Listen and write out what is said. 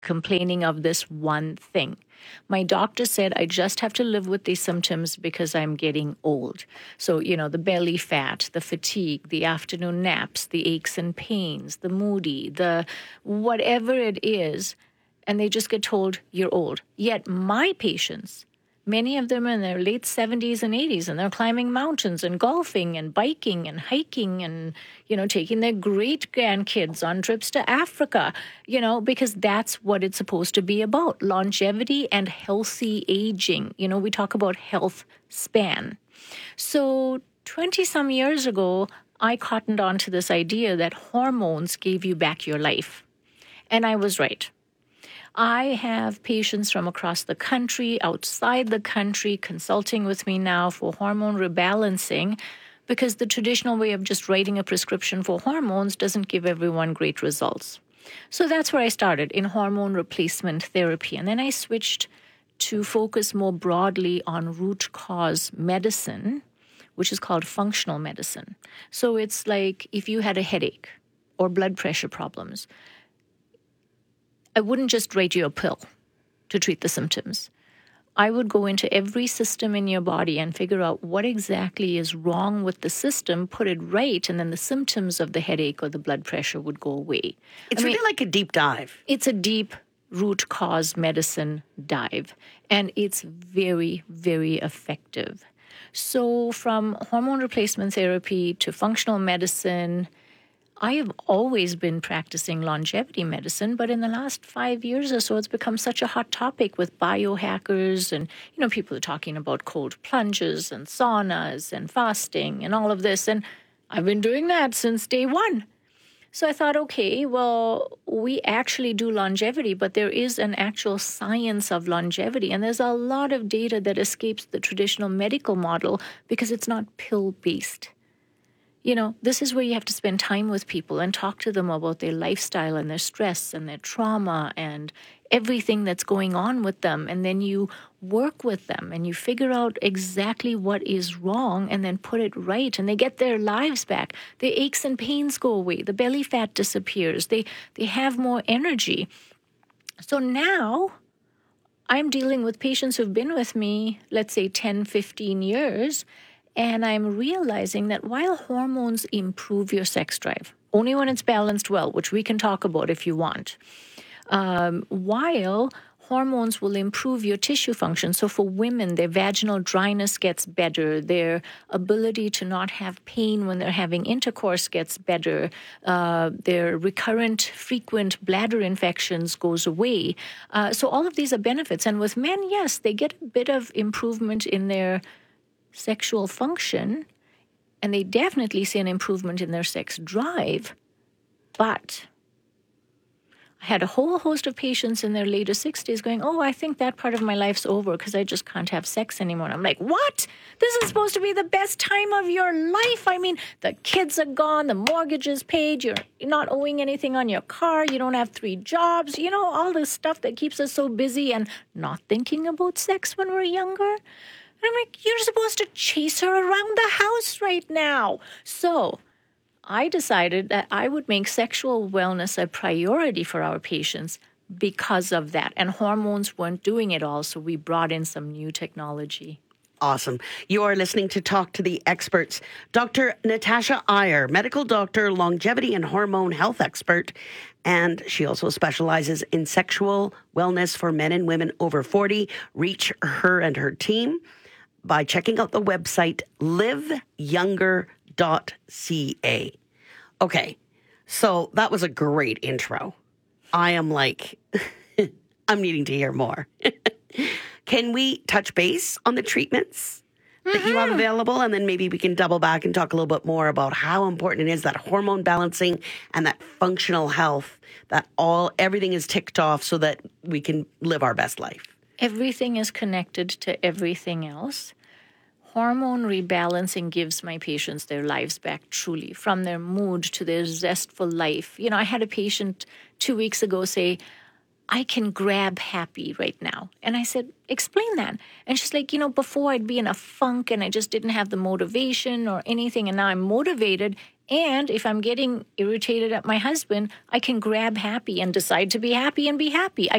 complaining of this one thing. My doctor said I just have to live with these symptoms because I'm getting old. So, the belly fat, the fatigue, the afternoon naps, the aches and pains, the moody, the whatever it is, and they just get told you're old. Yet my patients, many of them are in their late 70s and 80s, and they're climbing mountains and golfing and biking and hiking and, taking their great-grandkids on trips to Africa, because that's what it's supposed to be about, longevity and healthy aging. We talk about health span. So 20-some years ago, I cottoned on to this idea that hormones gave you back your life. And I was right. I have patients from across the country, outside the country, consulting with me now for hormone rebalancing because the traditional way of just writing a prescription for hormones doesn't give everyone great results. So that's where I started, in hormone replacement therapy. And then I switched to focus more broadly on root cause medicine, which is called functional medicine. So it's like if you had a headache or blood pressure problems, I wouldn't just write you a pill to treat the symptoms. I would go into every system in your body and figure out what exactly is wrong with the system, put it right, and then the symptoms of the headache or the blood pressure would go away. It's really like a deep dive. It's a deep root cause medicine dive, and it's very, very effective. So from hormone replacement therapy to functional medicine, I have always been practicing longevity medicine, but in the last 5 years or so, it's become such a hot topic with biohackers and, people are talking about cold plunges and saunas and fasting and all of this. And I've been doing that since day one. So I thought, okay, well, we actually do longevity, but there is an actual science of longevity. And there's a lot of data that escapes the traditional medical model because it's not pill-based. This is where you have to spend time with people and talk to them about their lifestyle and their stress and their trauma and everything that's going on with them. And then you work with them and you figure out exactly what is wrong and then put it right. And they get their lives back. Their aches and pains go away. The belly fat disappears. They have more energy. So now I'm dealing with patients who've been with me, let's say 10, 15 years, and I'm realizing that while hormones improve your sex drive, only when it's balanced well, which we can talk about if you want, while hormones will improve your tissue function. So for women, their vaginal dryness gets better, their ability to not have pain when they're having intercourse gets better, their recurrent, frequent bladder infections goes away. So all of these are benefits. And with men, yes, they get a bit of improvement in their sexual function, and they definitely see an improvement in their sex drive. But I had a whole host of patients in their later 60s going, oh, I think that part of my life's over because I just can't have sex anymore. And I'm like, what? This is supposed to be the best time of your life. I mean, the kids are gone, the mortgage is paid, you're not owing anything on your car, you don't have 3 jobs, all this stuff that keeps us so busy and not thinking about sex when we're younger. And I'm like, you're supposed to chase her around the house right now. So I decided that I would make sexual wellness a priority for our patients because of that. And hormones weren't doing it all, so we brought in some new technology. Awesome. You are listening to Talk to the Experts. Dr. Natasha Iyer, medical doctor, longevity and hormone health expert, and she also specializes in sexual wellness for men and women over 40. Reach her and her team by checking out the website liveyounger.ca. Okay, so that was a great intro. I am like, I'm needing to hear more. Can we touch base on the treatments that you have available? And then maybe we can double back and talk a little bit more about how important it is that hormone balancing and that functional health, that everything is ticked off so that we can live our best life. Everything is connected to everything else. Hormone rebalancing gives my patients their lives back truly, from their mood to their zestful life. I had a patient 2 weeks ago say, I can grab happy right now. And I said, explain that. And she's like, before I'd be in a funk and I just didn't have the motivation or anything. And now I'm motivated And if I'm getting irritated at my husband, I can grab happy and decide to be happy and be happy.